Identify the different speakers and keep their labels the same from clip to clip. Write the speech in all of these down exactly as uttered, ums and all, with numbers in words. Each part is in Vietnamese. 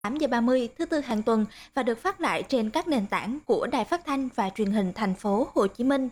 Speaker 1: tám giờ ba mươi thứ tư hàng tuần và được phát lại trên các nền tảng của Đài Phát thanh và Truyền hình Thành phố Hồ Chí Minh.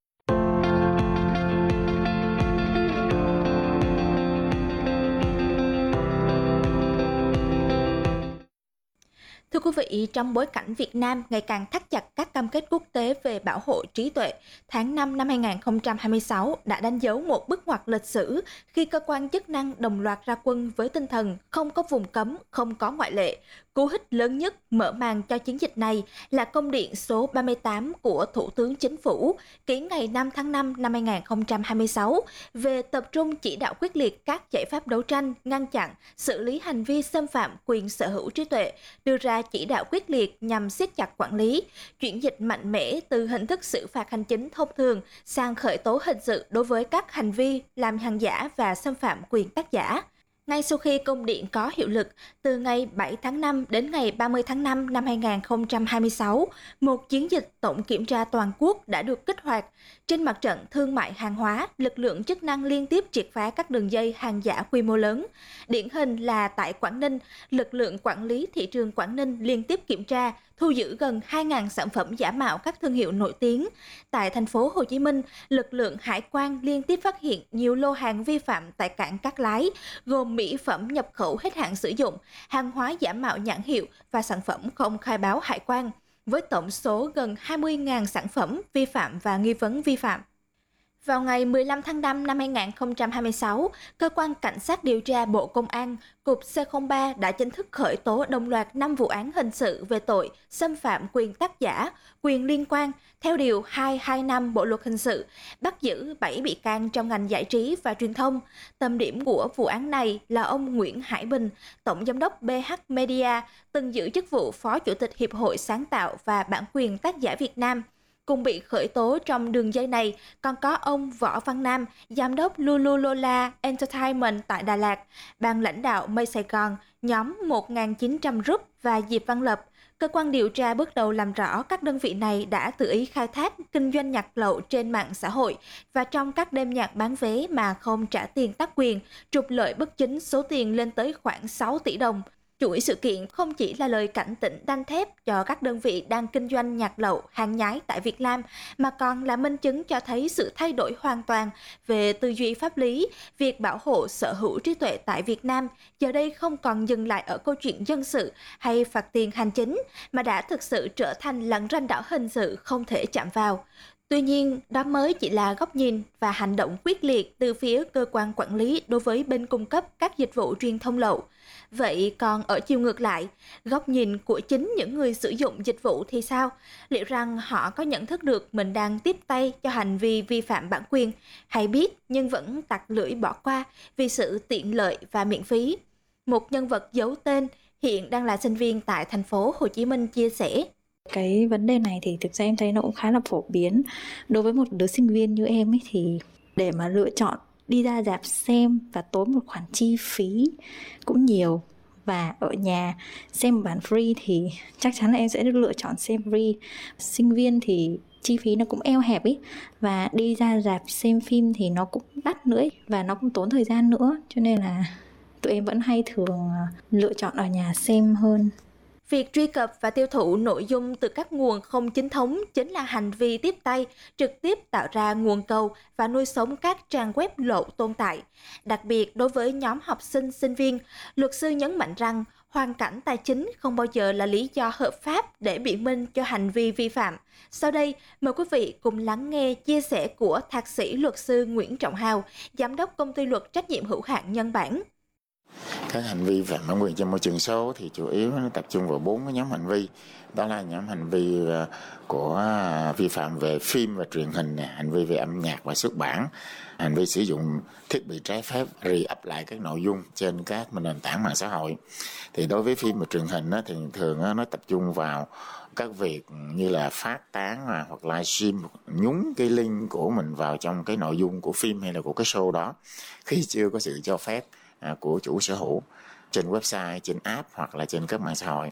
Speaker 1: Thưa quý vị, trong bối cảnh Việt Nam ngày càng thắt chặt các cam kết quốc tế về bảo hộ trí tuệ, tháng năm năm hai nghìn không trăm hai mươi sáu đã đánh dấu một bước ngoặt lịch sử khi cơ quan chức năng đồng loạt ra quân với tinh thần không có vùng cấm, không có ngoại lệ. Cú hích lớn nhất mở màn cho chiến dịch này là công điện số ba mươi tám của Thủ tướng Chính phủ ký ngày năm tháng năm năm hai nghìn không trăm hai mươi sáu về tập trung chỉ đạo quyết liệt các giải pháp đấu tranh, ngăn chặn, xử lý hành vi xâm phạm quyền sở hữu trí tuệ, đưa ra chỉ đạo quyết liệt nhằm siết chặt quản lý, chuyển dịch mạnh mẽ từ hình thức xử phạt hành chính thông thường sang khởi tố hình sự đối với các hành vi làm hàng giả và xâm phạm quyền tác giả. Ngay sau khi công điện có hiệu lực, từ ngày bảy tháng năm đến ngày ba mươi tháng năm năm hai nghìn không trăm hai mươi sáu, một chiến dịch tổng kiểm tra toàn quốc đã được kích hoạt. Trên mặt trận thương mại hàng hóa, lực lượng chức năng liên tiếp triệt phá các đường dây hàng giả quy mô lớn. Điển hình là tại Quảng Ninh, lực lượng quản lý thị trường Quảng Ninh liên tiếp kiểm tra, thu giữ gần hai nghìn sản phẩm giả mạo các thương hiệu nổi tiếng. Tại thành phố Hồ Chí Minh, lực lượng hải quan liên tiếp phát hiện nhiều lô hàng vi phạm tại cảng Cát Lái, gồm mỹ phẩm nhập khẩu hết hạn sử dụng, hàng hóa giả mạo nhãn hiệu và sản phẩm không khai báo hải quan, với tổng số gần hai mươi nghìn sản phẩm vi phạm và nghi vấn vi phạm. Vào ngày mười lăm tháng năm năm hai nghìn không trăm hai mươi sáu, Cơ quan Cảnh sát điều tra Bộ Công an, Cục C không ba đã chính thức khởi tố đồng loạt năm vụ án hình sự về tội xâm phạm quyền tác giả, quyền liên quan theo Điều hai trăm hai mươi lăm Bộ Luật Hình sự, bắt giữ bảy bị can trong ngành giải trí và truyền thông. Tâm điểm của vụ án này là ông Nguyễn Hải Bình, Tổng Giám đốc bê hát Media, từng giữ chức vụ Phó Chủ tịch Hiệp hội Sáng tạo và Bản quyền tác giả Việt Nam. Cùng bị khởi tố trong đường dây này còn có ông Võ Văn Nam, Giám đốc Lululola Entertainment tại Đà Lạt, ban lãnh đạo Mây Sài Gòn, nhóm một nghìn chín trăm Group và Diệp Văn Lập. Cơ quan điều tra bước đầu làm rõ các đơn vị này đã tự ý khai thác kinh doanh nhạc lậu trên mạng xã hội và trong các đêm nhạc bán vé mà không trả tiền tác quyền, trục lợi bất chính số tiền lên tới khoảng sáu tỷ đồng. Chuỗi sự kiện không chỉ là lời cảnh tỉnh đanh thép cho các đơn vị đang kinh doanh nhạc lậu, hàng nhái tại Việt Nam, mà còn là minh chứng cho thấy sự thay đổi hoàn toàn về tư duy pháp lý. Việc bảo hộ sở hữu trí tuệ tại Việt Nam giờ đây không còn dừng lại ở câu chuyện dân sự hay phạt tiền hành chính, mà đã thực sự trở thành lằn ranh đỏ hình sự không thể chạm vào. Tuy nhiên, đó mới chỉ là góc nhìn và hành động quyết liệt từ phía cơ quan quản lý đối với bên cung cấp các dịch vụ truyền thông lậu. Vậy còn ở chiều ngược lại, góc nhìn của chính những người sử dụng dịch vụ thì sao? Liệu rằng họ có nhận thức được mình đang tiếp tay cho hành vi vi phạm bản quyền, hay biết nhưng vẫn tặc lưỡi bỏ qua vì sự tiện lợi và miễn phí? Một nhân vật giấu tên hiện đang là sinh viên tại thành phố Hồ Chí Minh chia sẻ.
Speaker 2: Cái vấn đề này thì thực ra em thấy nó cũng khá là phổ biến. Đối với một đứa sinh viên như em ấy thì để mà lựa chọn đi ra rạp xem và tốn một khoản chi phí cũng nhiều, và ở nhà xem bản free thì chắc chắn là em sẽ lựa chọn xem free. Sinh viên thì chi phí nó cũng eo hẹp ấy, và đi ra rạp xem phim thì nó cũng đắt nữa ấy, và nó cũng tốn thời gian nữa, cho nên là tụi em vẫn hay thường lựa chọn ở nhà xem hơn.
Speaker 1: Việc truy cập và tiêu thụ nội dung từ các nguồn không chính thống chính là hành vi tiếp tay, trực tiếp tạo ra nguồn cầu và nuôi sống các trang web lậu tồn tại. Đặc biệt đối với nhóm học sinh, sinh viên, luật sư nhấn mạnh rằng hoàn cảnh tài chính không bao giờ là lý do hợp pháp để biện minh cho hành vi vi phạm. Sau đây, mời quý vị cùng lắng nghe chia sẻ của Thạc sĩ luật sư Nguyễn Trọng Hào, Giám đốc Công ty Luật Trách nhiệm hữu hạn Nhân Bản.
Speaker 3: Các hành vi phạm bản quyền trên môi trường số thì chủ yếu nó tập trung vào bốn cái nhóm hành vi. Đó là nhóm hành vi của vi phạm về phim và truyền hình, hành vi về âm nhạc và xuất bản, hành vi sử dụng thiết bị trái phép re-up lại các nội dung trên các nền tảng mạng xã hội. Thì đối với phim và truyền hình thì thường nó tập trung vào các việc như là phát tán hoặc livestream, nhúng cái link của mình vào trong cái nội dung của phim hay là của cái show đó khi chưa có sự cho phép của chủ sở hữu trên website, trên app hoặc là trên các mạng xã hội.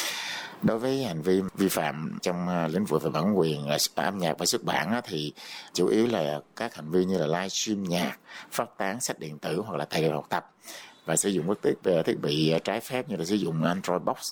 Speaker 3: Đối với hành vi vi phạm trong lĩnh vực về bản quyền âm nhạc và xuất bản thì chủ yếu là các hành vi như là livestream nhạc, phát tán sách điện tử hoặc là tài liệu học tập. và sử dụng các thiết, thiết bị trái phép như là sử dụng Android Box